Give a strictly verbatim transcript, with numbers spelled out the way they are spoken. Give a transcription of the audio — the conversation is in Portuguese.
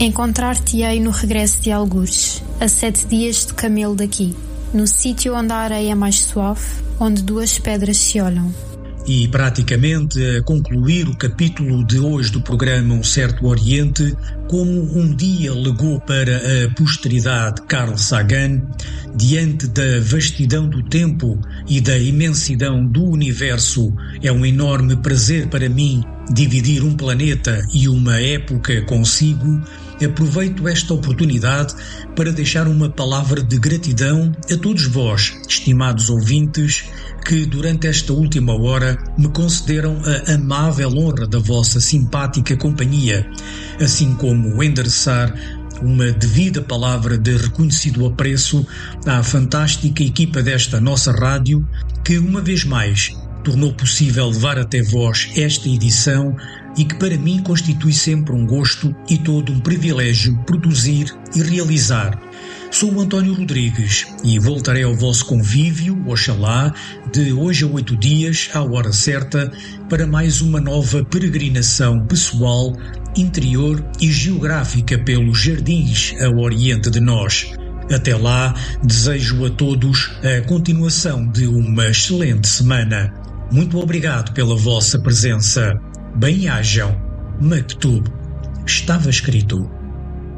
Encontrar-te-ei no regresso de algures, a sete dias de camelo daqui, no sítio onde a areia é mais suave, onde duas pedras se olham. E praticamente a concluir o capítulo de hoje do programa Um Certo Oriente, como um dia legou para a posteridade Carl Sagan, diante da vastidão do tempo e da imensidão do universo, é um enorme prazer para mim dividir um planeta e uma época consigo. Aproveito esta oportunidade para deixar uma palavra de gratidão a todos vós, estimados ouvintes, que durante esta última hora me concederam a amável honra da vossa simpática companhia, assim como endereçar uma devida palavra de reconhecido apreço à fantástica equipa desta nossa rádio, que uma vez mais tornou possível levar até vós esta edição e que para mim constitui sempre um gosto e todo um privilégio produzir e realizar. Sou o António Rodrigues e voltarei ao vosso convívio, oxalá, de hoje a oito dias, à hora certa, para mais uma nova peregrinação pessoal, interior e geográfica pelos jardins a oriente de nós. Até lá, desejo a todos a continuação de uma excelente semana. Muito obrigado pela vossa presença. Bem-ajam. Maktub. Estava escrito.